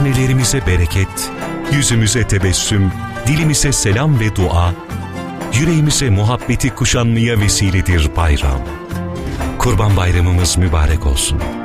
hanelerimize bereket, yüzümüze tebessüm, dilimize selam ve dua, yüreğimize muhabbeti kuşanmaya vesiledir bayram. Kurban Bayramımız mübarek olsun.